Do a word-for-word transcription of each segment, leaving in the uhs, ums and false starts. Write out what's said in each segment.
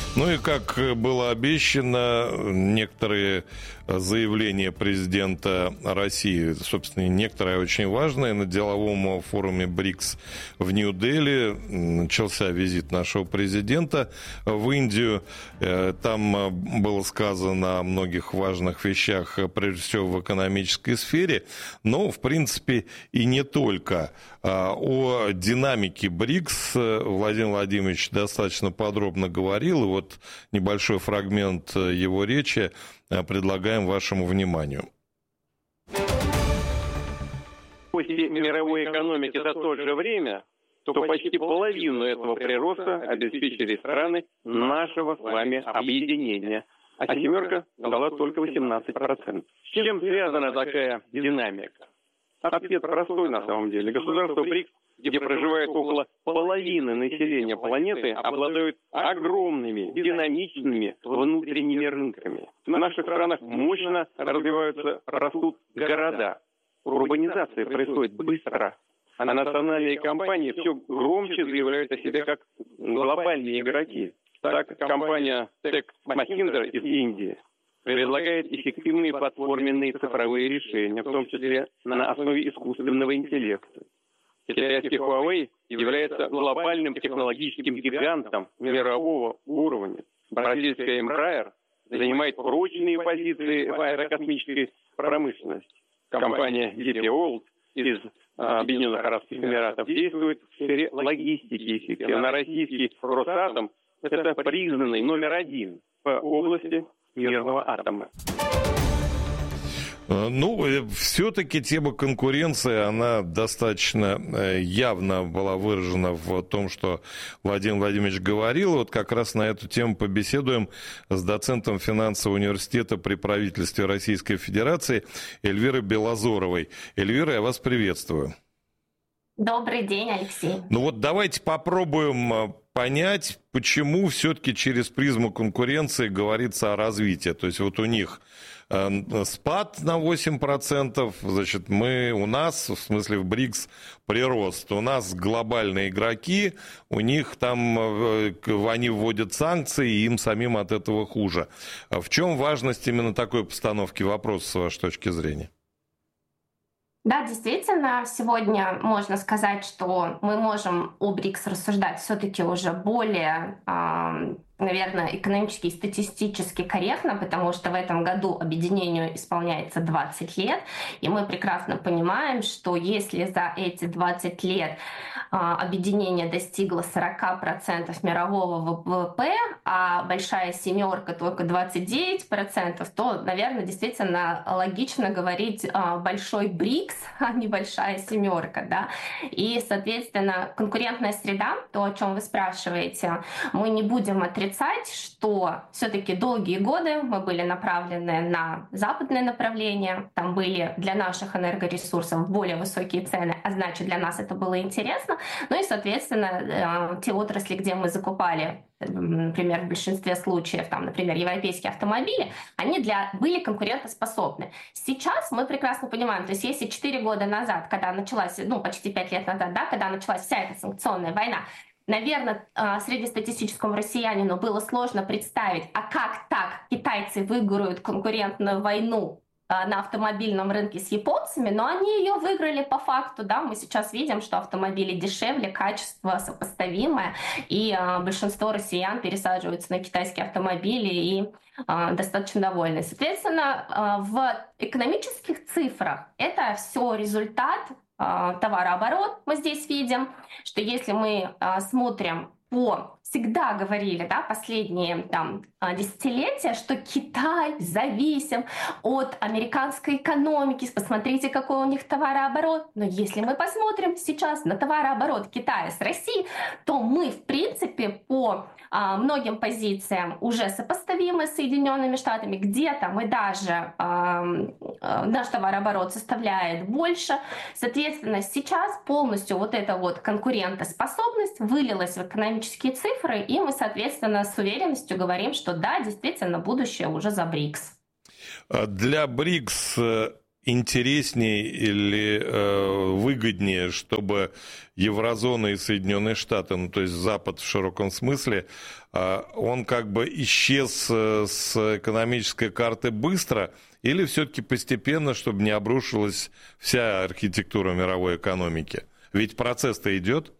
Ну и как было обещано, некоторые заявления президента России, собственно, некоторые очень важные, на деловом форуме БРИКС в Нью-Дели начался визит нашего президента в Индию. Там было сказано о многих важных вещах, прежде всего в экономической сфере, но, в принципе, и не только. О динамике БРИКС Владимир Владимирович достаточно подробно говорил, и вот небольшой фрагмент его речи предлагаем вашему вниманию. После мировой экономики за то же время, то почти половину этого прироста обеспечили страны нашего с вами объединения, а семерка дала только восемнадцать процентов. С чем связана такая динамика? Ответ простой на самом деле. Государство БРИКС, где проживает около половины населения планеты, обладают огромными, динамичными внутренними рынками. В наших странах мощно развиваются, растут города. Урбанизация происходит быстро. А национальные компании все громче заявляют о себе как глобальные игроки. Так, компания Tech Mahindra из Индии предлагает эффективные платформенные цифровые решения, в том числе на основе искусственного интеллекта. Китайский Huawei является глобальным технологическим гигантом мирового уровня. Бразильская Embraer занимает прочные позиции в аэрокосмической промышленности. Компания ди пи World из Объединенных Арабских Эмиратов действует в сфере логистики. А российский Росатом – это признанный номер один в области мирного атома. Ну, все-таки тема конкуренции, она достаточно явно была выражена в том, что Владимир Владимирович говорил. Вот как раз на эту тему побеседуем с доцентом финансового университета при правительстве Российской Федерации Эльвирой Белозоровой. Эльвира, я вас приветствую. Добрый день, Алексей. Ну вот давайте попробуем понять, почему все-таки через призму конкуренции говорится о развитии. То есть вот у них спад на восемь процентов, значит, мы, у нас, в смысле в БРИКС, прирост. У нас глобальные игроки, у них там, они вводят санкции, и им самим от этого хуже. В чем важность именно такой постановки вопроса, с вашей точки зрения? Да, действительно, сегодня можно сказать, что мы можем о БРИКС рассуждать все-таки уже более, наверное, экономически и статистически корректно, потому что в этом году объединению исполняется двадцать лет, и мы прекрасно понимаем, что если за эти двадцать лет объединение достигло сорок процентов мирового ВВП, а большая семерка только двадцать девять процентов, то, наверное, действительно логично говорить большой БРИКС, а не большая семерка, да. И, соответственно, конкурентная среда, то, о чем вы спрашиваете, мы не будем отрицать, что все-таки долгие годы мы были направлены на западное направление, там были для наших энергоресурсов более высокие цены, а значит, для нас это было интересно. Ну и, соответственно, те отрасли, где мы закупали, например, в большинстве случаев, там, например, европейские автомобили, они для, были конкурентоспособны. Сейчас мы прекрасно понимаем, то есть если четыре года назад, когда началась, ну, почти пять лет назад, да, когда началась вся эта санкционная война, наверное, среднестатистическому россиянину было сложно представить, а как так китайцы выиграют конкурентную войну на автомобильном рынке с японцами, но они ее выиграли по факту, да, мы сейчас видим, что автомобили дешевле, качество сопоставимое, и э, большинство россиян пересаживаются на китайские автомобили и э, достаточно довольны. Соответственно, э, в экономических цифрах это все результат э, товарооборот, мы здесь видим, что если мы э, смотрим по... Всегда говорили, да, последние там, десятилетия, что Китай зависим от американской экономики. Посмотрите, какой у них товарооборот. Но если мы посмотрим сейчас на товарооборот Китая с Россией, то мы, в принципе, по а, многим позициям уже сопоставимы с Соединенными Штатами. Где-то мы даже, а, а, наш товарооборот составляет больше. Соответственно, сейчас полностью вот эта вот конкурентоспособность вылилась в экономические цифры, и мы, соответственно, с уверенностью говорим, что да, действительно, будущее уже за БРИКС. Для БРИКС интереснее или э, выгоднее, чтобы еврозона и Соединенные Штаты, ну то есть Запад в широком смысле, э, он как бы исчез с экономической карты быстро, или все-таки постепенно, чтобы не обрушилась вся архитектура мировой экономики? Ведь процесс-то идет.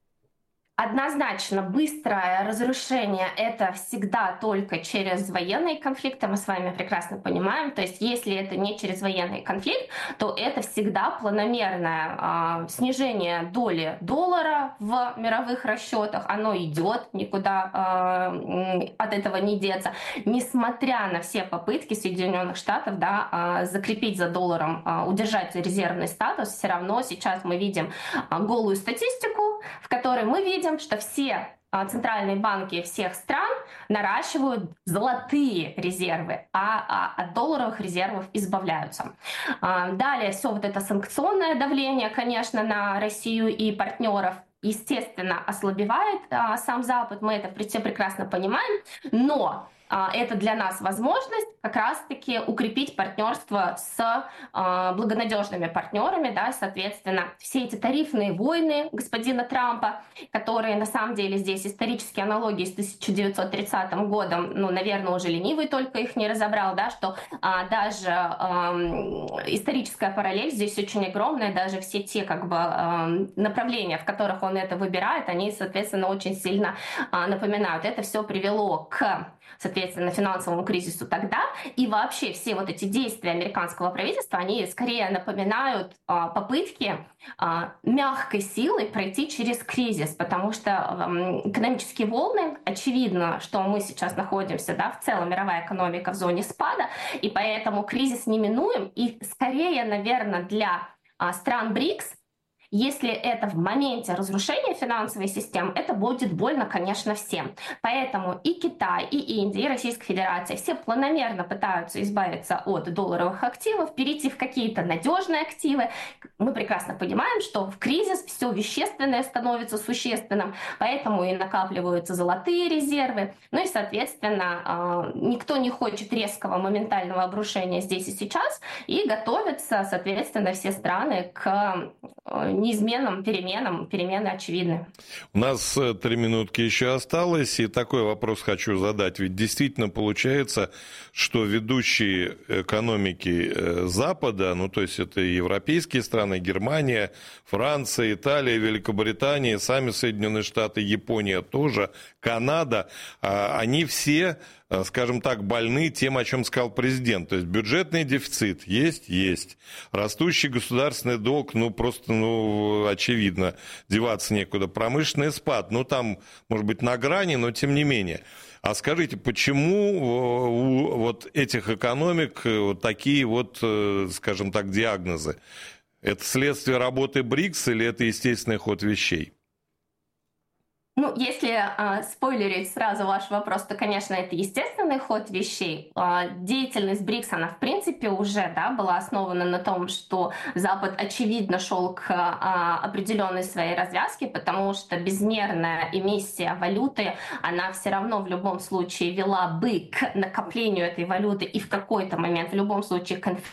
Однозначно, быстрое разрушение — это всегда только через военные конфликты, мы с вами прекрасно понимаем. То есть если это не через военный конфликт, то это всегда планомерное э, снижение доли доллара в мировых расчетах. Оно идет, никуда э, от этого не деться. Несмотря на все попытки Соединенных Штатов, да, э, закрепить за долларом, э, удержать резервный статус, все равно сейчас мы видим э, голую статистику, в которой мы видим, что все центральные банки всех стран наращивают золотые резервы, а от долларовых резервов избавляются. Далее все вот это санкционное давление, конечно, на Россию и партнеров, естественно, ослабевает сам Запад, мы это все прекрасно понимаем, но это для нас возможность как раз-таки укрепить партнерство с э, благонадежными партнерами, да, соответственно, все эти тарифные войны господина Трампа, которые на самом деле здесь исторические аналогии с тысяча девятьсот тридцатым годом, ну, наверное, уже ленивый только их не разобрал, да, что э, даже э, историческая параллель здесь очень огромная, даже все те как бы э, направления, в которых он это выбирает, они, соответственно, очень сильно э, напоминают. Это все привело к, соответственно, финансовому кризису тогда, и вообще все вот эти действия американского правительства, они скорее напоминают а, попытки а, мягкой силой пройти через кризис, потому что а, экономические волны, очевидно, что мы сейчас находимся, да, в целом мировая экономика в зоне спада, и поэтому кризис неминуем, и скорее, наверное, для а, стран БРИКС, если это в моменте разрушения финансовой системы, это будет больно, конечно, всем. Поэтому и Китай, и Индия, и Российская Федерация все планомерно пытаются избавиться от долларовых активов, перейти в какие-то надежные активы. Мы прекрасно понимаем, что в кризис все вещественное становится существенным, поэтому и накапливаются золотые резервы. Ну и, соответственно, никто не хочет резкого моментального обрушения здесь и сейчас, и готовятся, соответственно, все страны к неизменным переменам, перемены очевидны. У нас три минутки еще осталось, и такой вопрос хочу задать. Ведь действительно получается, что ведущие экономики Запада, ну то есть это европейские страны, Германия, Франция, Италия, Великобритания, сами Соединенные Штаты, Япония тоже, Канада, они все, скажем так, больны тем, о чем сказал президент. То есть бюджетный дефицит есть, есть. Растущий государственный долг, ну просто, ну, очевидно, деваться некуда. Промышленный спад, ну там, может быть, на грани, но тем не менее. А скажите, почему у вот этих экономик вот такие вот, скажем так, диагнозы? Это следствие работы БРИКС или это естественный ход вещей? Ну, если э, спойлерить сразу ваш вопрос, то, конечно, это естественный ход вещей. Э, деятельность БРИКС, она, в принципе, уже, да, была основана на том, что Запад, очевидно, шел к э, определенной своей развязке, потому что безмерная эмиссия валюты, она все равно в любом случае вела бы к накоплению этой валюты и в какой-то момент, в любом случае, к инфляции.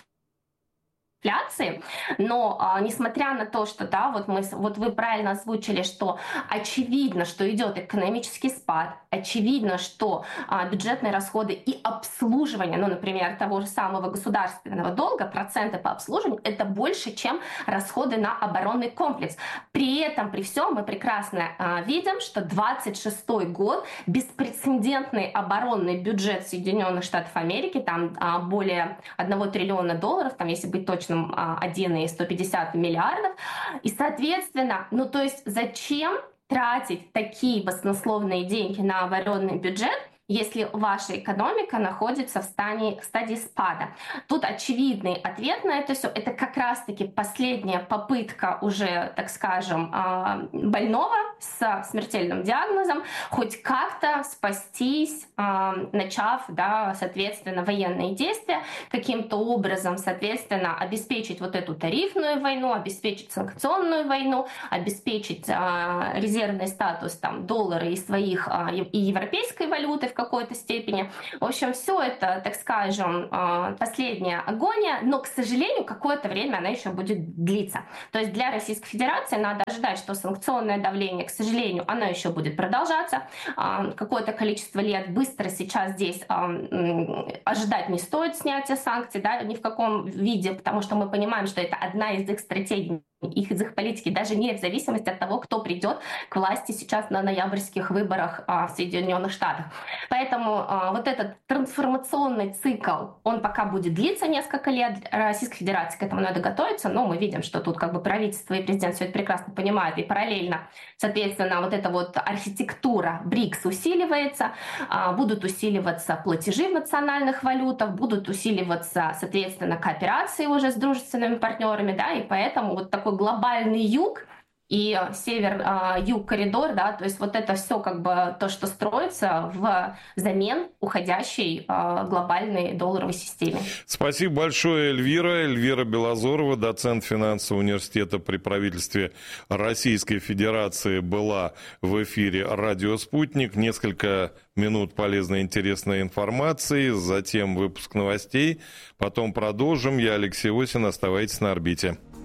Но а, несмотря на то, что, да, вот, мы, вот вы правильно озвучили, что очевидно, что идет экономический спад, очевидно, что а, бюджетные расходы и обслуживание, ну, например, того же самого государственного долга, проценты по обслуживанию, это больше, чем расходы на оборонный комплекс. При этом, при всем, мы прекрасно а, видим, что двадцать шестой год, беспрецедентный оборонный бюджет Соединенных Штатов Америки, там а, более одного триллиона долларов, там, если быть точным, один целых сто пятьдесят миллиардов. И, соответственно, ну то есть зачем тратить такие баснословные деньги на оборонный бюджет, если ваша экономика находится в стадии, в стадии спада? Тут очевидный ответ на это все. Это как раз-таки последняя попытка уже, так скажем, больного с смертельным диагнозом хоть как-то спастись, начав, да, соответственно, военные действия, каким-то образом, соответственно, обеспечить вот эту тарифную войну, обеспечить санкционную войну, обеспечить резервный статус там, доллара и своих и европейской валюты, в какой-то степени. В общем, все это, так скажем, последняя агония, но, к сожалению, какое-то время она еще будет длиться. То есть для Российской Федерации надо ожидать, что санкционное давление, к сожалению, оно еще будет продолжаться. Какое-то количество лет быстро сейчас здесь ожидать не стоит снятия санкций, да, ни в каком виде, потому что мы понимаем, что это одна из их стратегий, их, из их политики, даже не в зависимости от того, кто придет к власти сейчас на ноябрьских выборах а, в Соединенных Штатах. Поэтому а, вот этот трансформационный цикл, он пока будет длиться несколько лет. Российской Федерации к этому надо готовиться, но мы видим, что тут как бы правительство и президент все это прекрасно понимают, и параллельно, соответственно, вот эта вот архитектура БРИКС усиливается, а, будут усиливаться платежи в национальных валютах, будут усиливаться, соответственно, кооперации уже с дружественными партнерами, да, и поэтому вот такой глобальный юг и север-юг коридор, да, то есть вот это все как бы то, что строится взамен уходящей глобальной долларовой системе. Спасибо большое, Эльвира. Эльвира Белозорова, доцент финансового университета при правительстве Российской Федерации, была в эфире «Радио Спутник». Несколько минут полезной, интересной информации, затем выпуск новостей, потом продолжим. Я Алексей Осин. Оставайтесь на орбите.